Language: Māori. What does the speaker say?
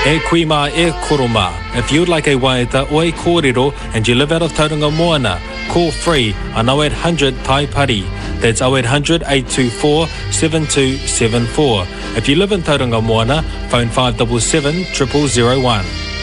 E kuima e koroma. If you'd like a waeta or a kōrero and you live out of Tauranga Moana, call free on 0800 Tai Pari. That's 0800 824 7274. If you live in Tauranga Moana, phone 577 0001.